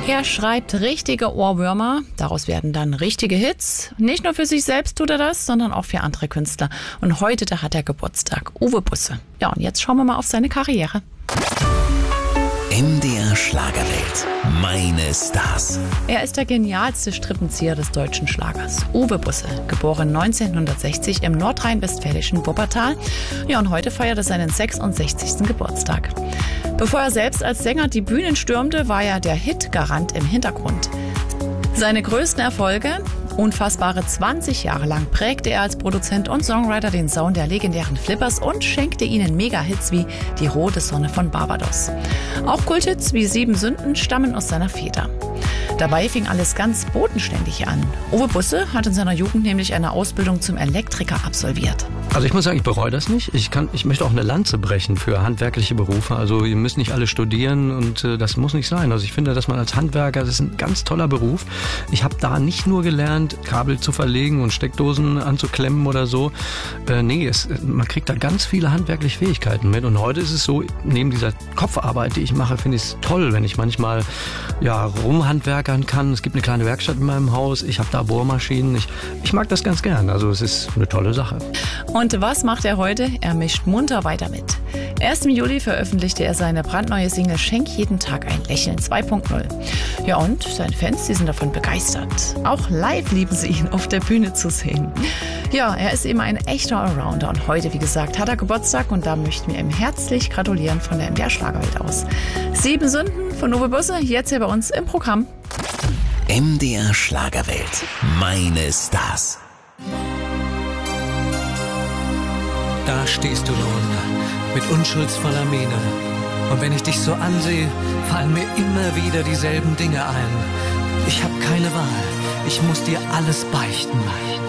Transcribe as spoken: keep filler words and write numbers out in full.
Er schreibt richtige Ohrwürmer, daraus werden dann richtige Hits. Nicht nur für sich selbst tut er das, sondern auch für andere Künstler. Und heute, da hat er Geburtstag, Uwe Busse. Ja, und jetzt schauen wir mal auf seine Karriere. M D R Schlagerwelt. Meine Stars. Er ist der genialste Strippenzieher des deutschen Schlagers. Uwe Busse, geboren neunzehnhundertsechzig im nordrhein-westfälischen Wuppertal. Ja, und heute feiert er seinen sechsundsechzigsten Geburtstag. Bevor er selbst als Sänger die Bühnen stürmte, war er der Hitgarant im Hintergrund. Seine größten Erfolge? Unfassbare zwanzig Jahre lang prägte er als Produzent und Songwriter den Sound der legendären Flippers und schenkte ihnen Mega-Hits wie Die rote Sonne von Barbados. Auch Kulthits wie Sieben Sünden stammen aus seiner Feder. Dabei fing alles ganz bodenständig an. Uwe Busse hat in seiner Jugend nämlich eine Ausbildung zum Elektriker absolviert. Also ich muss sagen, ich bereue das nicht. Ich kann, ich möchte auch eine Lanze brechen für handwerkliche Berufe. Also ihr müsst nicht alle studieren und äh, das muss nicht sein. Also ich finde, dass man als Handwerker, das ist ein ganz toller Beruf. Ich habe da nicht nur gelernt, Kabel zu verlegen und Steckdosen anzuklemmen oder so. Äh, nee, es, man kriegt da ganz viele handwerkliche Fähigkeiten mit. Und heute ist es so, neben dieser Kopfarbeit, die ich mache, finde ich es toll, wenn ich manchmal ja, rumhandwerkern kann. Es gibt eine kleine Werkstatt in meinem Haus. Ich habe da Bohrmaschinen. Ich, ich mag das ganz gern. Also es ist eine tolle Sache. Und was macht er heute? Er mischt munter weiter mit. Erst im Juli veröffentlichte er seine brandneue Single Schenk jeden Tag ein Lächeln zwei Punkt null. Ja, und seine Fans, die sind davon begeistert. Auch live lieben sie ihn auf der Bühne zu sehen. Ja, er ist eben ein echter Allrounder und heute, wie gesagt, hat er Geburtstag und da möchten wir ihm herzlich gratulieren von der M D R Schlagerwelt aus. Sieben Sünden von Uwe Busse, jetzt hier bei uns im Programm. M D R Schlagerwelt. Meine Stars. Da stehst du nun, mit unschuldsvoller Miene. Und wenn ich dich so ansehe, fallen mir immer wieder dieselben Dinge ein. Ich hab keine Wahl, ich muss dir alles beichten.